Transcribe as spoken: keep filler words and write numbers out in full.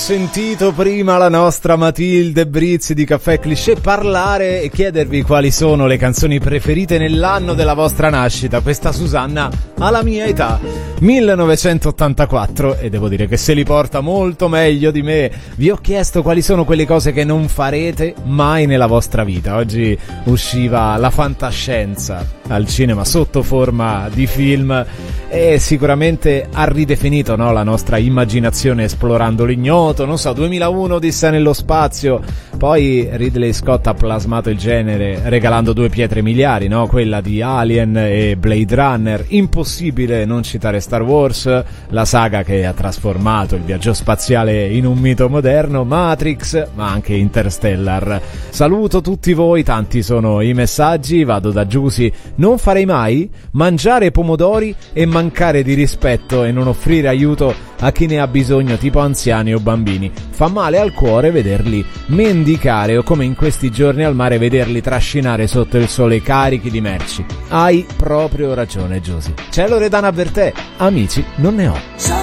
sentito prima la nostra Matilde Brizzi di Caffè Cliché parlare e chiedervi quali sono le canzoni preferite nell'anno della vostra nascita. Questa Susanna ha la mia età, millenovecentottantaquattro, e devo dire che se li porta molto meglio di me. Vi ho chiesto quali sono quelle cose che non farete mai nella vostra vita. Oggi usciva La fantascienza al cinema sotto forma di film e sicuramente ha ridefinito, no, la nostra immaginazione esplorando l'ignoto. Non so, duemilauno Odissea nello spazio, poi Ridley Scott ha plasmato il genere regalando due pietre miliari, no? Quella di Alien e Blade Runner. Impossibile non citare Star Wars, la saga che ha trasformato il viaggio spaziale in un mito moderno, Matrix, ma anche Interstellar. Saluto tutti voi, tanti sono i messaggi, vado da Giusy. Non farei mai mangiare pomodori e mancare di rispetto e non offrire aiuto a chi ne ha bisogno, tipo anziani o bambini. Fa male al cuore vederli mendicare, o come in questi giorni al mare vederli trascinare sotto il sole carichi di merci. Hai proprio ragione, Giusy. C'è Loredana Bertè, amici non ne ho.